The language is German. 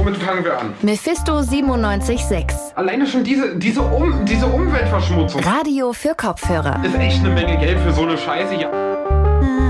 womit fangen wir an? Mephisto 97.6. Alleine schon diese Umweltverschmutzung. Radio für Kopfhörer. Ist echt eine Menge Geld für so eine Scheiße. Ja.